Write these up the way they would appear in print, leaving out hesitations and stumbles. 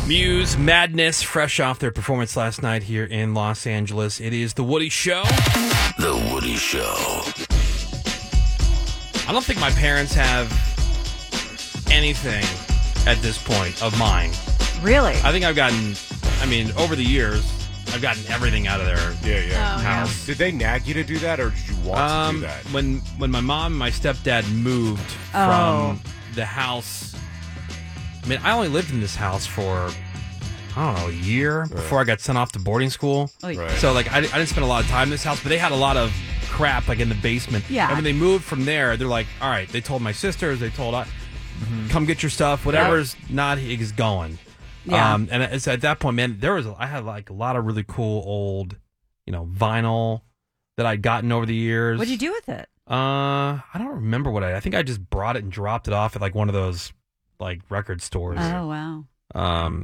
Muse Madness, fresh off their performance last night here in Los Angeles. It is The Woody Show. The Woody Show. I don't think my parents have anything at this point of mine. Really? I think I've gotten, over the years, I've gotten everything out of their house. Did they nag you to do that, or did you want to do that? When my mom and my stepdad moved from the house, I only lived in this house for, a year before I got sent off to boarding school. Right. So, I didn't spend a lot of time in this house, but they had a lot of crap, in the basement. Yeah. And when they moved from there, they're like, all right, they told my sisters, they told us, come get your stuff. Whatever's not is going. Yeah. And it's at that point, man, I had a lot of really cool old, vinyl that I'd gotten over the years. What'd you do with it? I don't remember I think I just brought it and dropped it off at one of those record stores. Oh, wow.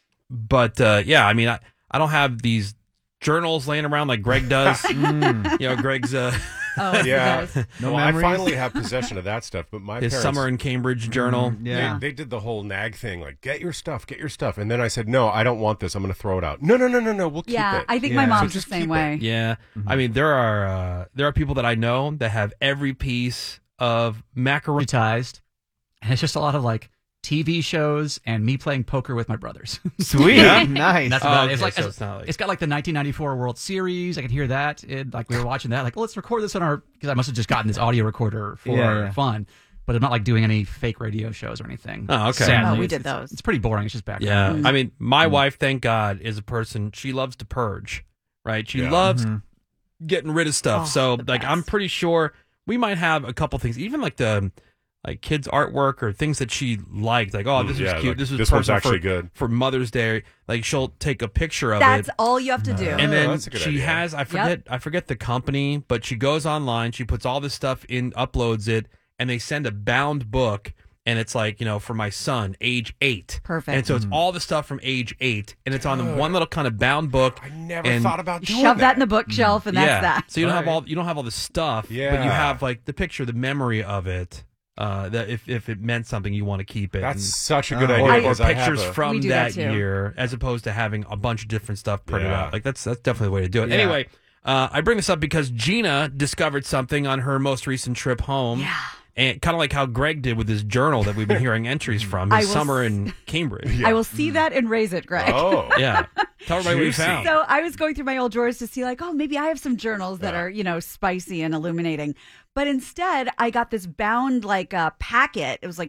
But I don't have these journals laying around like Greg does. Greg's Yeah. No I memories? finally have possession of that stuff, but my his parents... summer in Cambridge journal. They did the whole nag thing, get your stuff. And then I said, no, I don't want this. I'm going to throw it out. No, we'll keep it. I think my mom's So the just same keep way. it. Yeah. There are people that I know that have every piece of macaroni. Digitized, and it's just a lot of TV shows and me playing poker with my brothers. Sweet. Yeah. Nice. That's about it. Okay, It's so it's not it's got the 1994 World Series. I could hear that. We were watching that. Let's record this on because I must have just gotten this audio recorder for fun. But I'm not doing any fake radio shows or anything. Oh, okay. Sadly, Oh, we did it's- those. It's pretty boring. It's just background. Yeah. My wife, thank God, is a person, she loves to purge, right? She Yeah. loves getting rid of stuff. Oh, so, the best. I'm pretty sure we might have a couple things, even the kids' artwork or things that she liked. This was cute. This was this one's personal actually for, good. for Mother's Day. She'll take a picture of That's it. all you have to do. And then that's a good she idea. has, I forget the company, but she goes online, she puts all this stuff in, uploads it, and they send a bound book, and it's for my son, age 8. Perfect. And so it's all the stuff from age 8, and it's on one little kind of bound book. I never and- thought about doing Shove that in the bookshelf, and that's that. So you don't have all the stuff, but you Yeah. have the picture, the memory of it. That if it meant something, you want to keep it. That's And- such a good idea. or because I have pictures a- from We do that that too. year, as opposed to having a bunch of different stuff printed Yeah. out. That's definitely the way to do it. Yeah. Anyway, I bring this up because Gina discovered something on her most recent trip home. Yeah. And kind of like how Greg did with his journal that we've been hearing entries from, I his will summer in Cambridge. I will see that and raise it, Greg. Oh. Yeah. Tell everybody what you Juicy. found. So I was going through my old drawers to see maybe I have some journals that are, spicy and illuminating. But instead, I got this bound packet. It was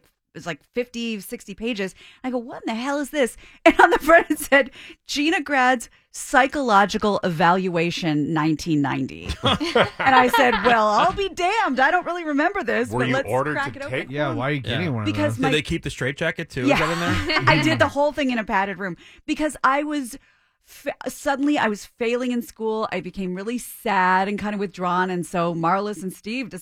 50, 60 pages. I go, what in the hell is this? And on the front it said, Gina Grad's Psychological Evaluation 1990. And I said, well, I'll be damned. I don't really remember this, Were but you let's ordered crack to it take open. Yeah, why are you getting one of Because those? Did they keep the straitjacket too? Yeah. Is that in there? I did the whole thing in a padded room because I was suddenly I was failing in school. I became really sad and kind of withdrawn. And so Marlis and Steve decided